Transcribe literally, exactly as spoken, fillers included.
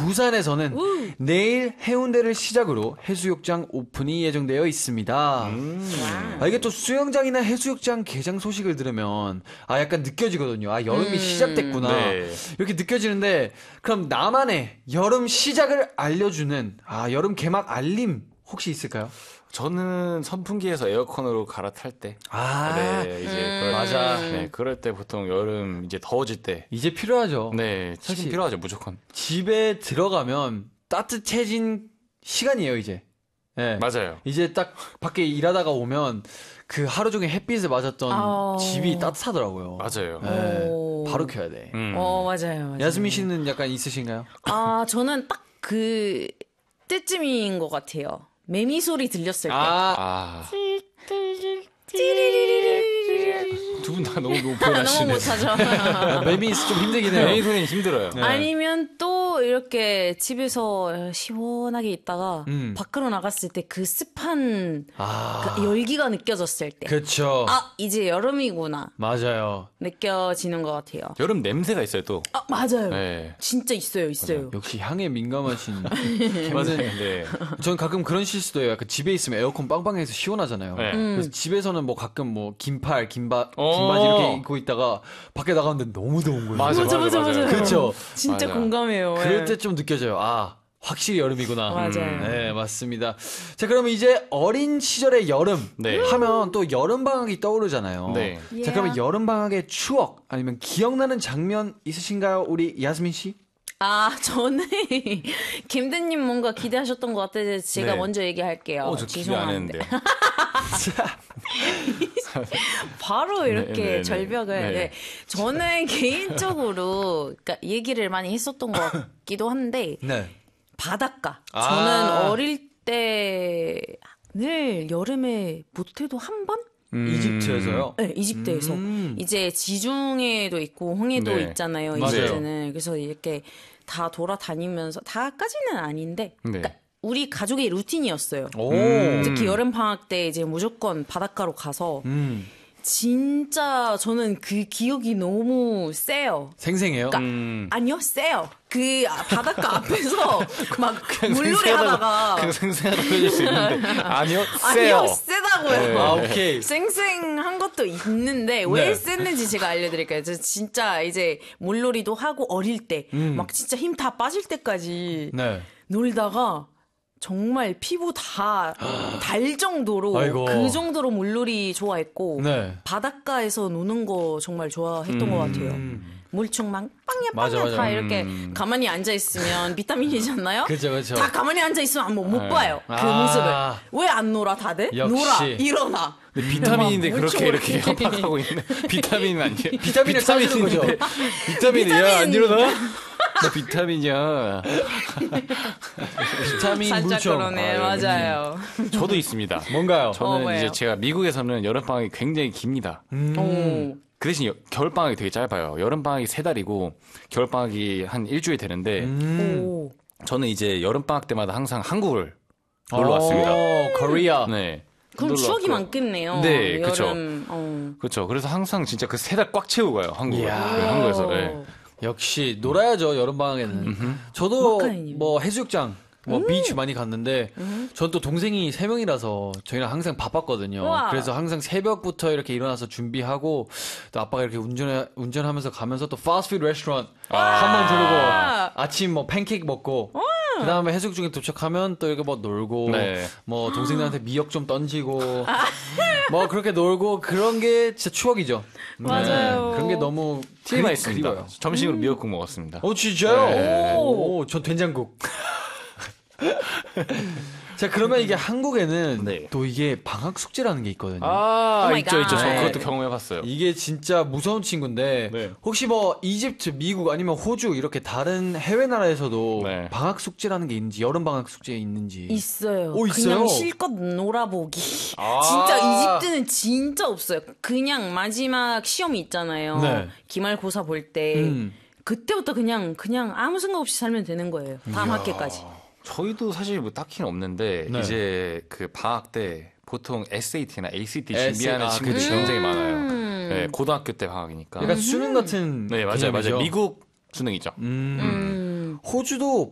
부산에서는 우. 내일 해운대를 시작으로 해수욕장 오픈이 예정되어 있습니다. 음. 아, 이게 또 수영장이나 해수욕장 개장 소식을 들으면 아 약간 느껴지거든요. 아 여름이 음. 시작됐구나. 네. 이렇게 느껴지는데 그럼 나만의 여름 시작을 알려주는 아 여름 개막 알림 혹시 있을까요? 저는 선풍기에서 에어컨으로 갈아탈 때. 아, 네, 이제 음. 그럴, 맞아. 네, 그럴 때 보통 여름 이제 더워질 때. 이제 필요하죠. 네, 사실- 사실 필요하죠, 무조건. 집에 들어가면 따뜻해진 시간이에요, 이제. 예. 맞아요. 이제 딱 밖에 일하다가 오면 그 하루 종일 햇빛을 맞았던 아. 집이 따뜻하더라고요. 맞아요. 예. 오. 바로 켜야 돼. 음. 어, 맞아요. 맞아요. 야스민 씨는 약간 있으신가요? 아, 저는 딱 그 때쯤인 것 같아요. 매미 소리 들렸을 때. 아, 아, 띠리리리리리리리리. 두 분 다 너무 너무 너무 표현하시네. 못하죠. 매미 좀 힘들긴 해요. 메인 소리는 힘들어요. 네. 아니면 또 이렇게 집에서 시원하게 있다가 음. 밖으로 나갔을 때 그 습한 아, 그 열기가 느껴졌을 때. 그쵸. 아, 이제 여름이구나. 맞아요. 느껴지는 것 같아요. 여름 냄새가 있어요, 또. 아, 맞아요. 네. 진짜 있어요, 있어요. 역시 향에 민감하신. 맞아요. 네. 전 가끔 그런 실수도 해요. 약간 집에 있으면 에어컨 빵빵해서 시원하잖아요. 네. 그래서 집에서는 뭐 가끔 뭐 긴팔, 긴바, 어. 긴바지 이렇게 입고 있다가 밖에 나가는데 너무 더운 거예요. 맞아, 맞아, 맞아, 맞아. 그쵸. 진짜 맞아. 공감해요. 그럴 예. 때 좀 느껴져요. 아, 확실히 여름이구나. 맞아요. 네, 맞습니다. 자, 그러면 이제 어린 시절의 여름 네. 하면 또 여름 방학이 떠오르잖아요. 네. 자, 그러면 여름 방학의 추억 아니면 기억나는 장면 있으신가요? 우리 야스민 씨? 아, 저는 김대님 뭔가 기대하셨던 것 같아서 제가 네. 먼저 얘기할게요. 어, 저 기대 안 죄송한데. 했는데요. 바로 이렇게 네, 네, 네. 절벽을. 네. 네. 저는 개인적으로 그러니까 얘기를 많이 했었던 것 같기도 한데 네. 바닷가. 아. 저는 어릴 때 늘 여름에 못해도 한 번? 이집트에서요? 네, 이집트에서. 음. 이제 지중해도 있고 홍해도 네. 있잖아요, 맞아요. 이집트는. 그래서 이렇게 다 돌아다니면서, 다까지는 아닌데, 네. 그러니까 우리 가족의 루틴이었어요. 오. 특히 여름 방학 때 이제 무조건 바닷가로 가서 음. 진짜 저는 그 기억이 너무 세요. 생생해요? 그러니까 음. 아니요, 세요. 그 바닷가 앞에서 막 물놀이 생생하다고- 하다가 그냥 생생하다고 해줄 수 있는데. 아니요, 세요. 아니요, 세다고요. 네. 아, 오케이. 쌩쌩한 것도 있는데 왜 네. 셌는지 제가 알려드릴까요? 저 진짜 이제 물놀이도 하고 어릴 때 막 진짜 힘 다 빠질 때까지 네. 놀다가 정말 피부 다 달 정도로 아이고. 그 정도로 물놀이 좋아했고 네. 바닷가에서 노는 거 정말 좋아했던 것 같아요. 물총 막 빵야 맞아, 빵야 맞아. 다 이렇게 음. 가만히 앉아 있으면 비타민이잖아요. 그죠, 그죠. 다 가만히 앉아 있으면 못, 못 네. 봐요. 그 아. 모습을. 왜 안 놀아 다들? 역시. 놀아 일어나. 근데 비타민인데 막 그렇게 물총을 이렇게 협박하고 있네. 비타민은 아니에요. 비타민을 싸주는 거죠. 비타민이 비타민. 야, 안 일어나? 나 비타민이야. 비타민 살짝 물총. 그러네. 아, 맞아요. 저도 있습니다. 뭔가요? 저는 어, 뭐예요? 이제 제가 미국에서는 여름방학이 굉장히 깁니다. 음. 오. 그 대신 여- 겨울방학이 되게 짧아요. 여름방학이 세 달이고 겨울방학이 한 일주일 되는데 음. 오. 저는 이제 여름방학 때마다 항상 한국을 놀러 왔습니다. 오, 코리아. 네. 그럼 놀러 추억이 왔고. 많겠네요. 네, 그쵸. 여름. 어. 그렇죠. 그래서 항상 진짜 그 세 달 꽉 채우고 가요. 한국을. 이야. 네, 한국에서. 네. 역시 놀아야죠 여름 방학에는. 저도 마카이님. 뭐 해수욕장, 뭐 비치 많이 갔는데 전 또 동생이 세 명이라서 저희랑 항상 바빴거든요. 우와. 그래서 항상 새벽부터 이렇게 일어나서 준비하고 또 아빠가 이렇게 운전해 운전하면서 가면서 또 파스트푸드 레스토랑 한 번 들르고 아침 뭐 팬케이크 먹고. 그 다음에 해수욕장에 도착하면 또 이렇게 뭐 놀고, 네. 뭐 동생들한테 미역 좀 던지고, 뭐 그렇게 놀고 그런 게 진짜 추억이죠. 네. 맞아요. 그런 게 너무 티가 그리- 있습니다. 그리워요. 점심으로 미역국 먹었습니다. 어, 진짜요? 네. 오, 전 된장국. 자, 그러면 이게 한국에는 네. 또 이게 방학 숙제라는 게 있거든요. 아, Oh my 있죠, God. 있죠. 저 네. 그것도 경험해봤어요. 이게 진짜 무서운 친구인데 네. 혹시 뭐 이집트, 미국 아니면 호주 이렇게 다른 해외 나라에서도 네. 방학 숙제라는 게 있는지 여름 방학 숙제 있는지 있어요. 오, 있어요? 그냥 실컷 놀아보기. 아. 진짜 이집트는 진짜 없어요. 그냥 마지막 시험이 있잖아요. 네. 기말고사 볼 때. 음. 그때부터 그냥 그냥 아무 생각 없이 살면 되는 거예요. 다음 이야. 학기까지. 저희도 사실 뭐 딱히는 없는데 네. 이제 그 방학 때 보통 에스에이티나 에이씨티 에스에이, 준비하는 아, 친구들이 그쵸. 굉장히 많아요. 음. 네, 고등학교 때 방학이니까. 약간 수능 같은 네, 맞아요, 개념이죠. 맞아요. 미국 수능이죠. 음. 음. 호주도